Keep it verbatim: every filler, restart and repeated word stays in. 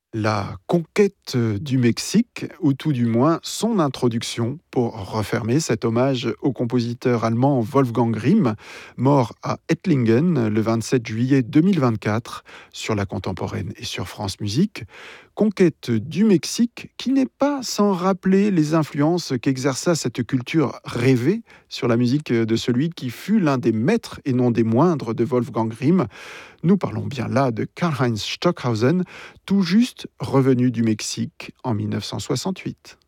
La conquête du Mexique, ou tout du moins son introduction, pour refermer cet hommage au compositeur allemand Wolfgang Grimm, mort à Ettlingen le vingt-sept juillet deux mille vingt-quatre, sur la contemporaine et sur France Musique. Conquête du Mexique qui n'est pas sans rappeler les influences qu'exerça cette culture rêvée sur la musique de celui qui fut l'un des maîtres et non des moindres de Wolfgang Grimm. Nous parlons bien là de Karlheinz Stockhausen, tout juste revenu du Mexique en mille neuf cent soixante-huit.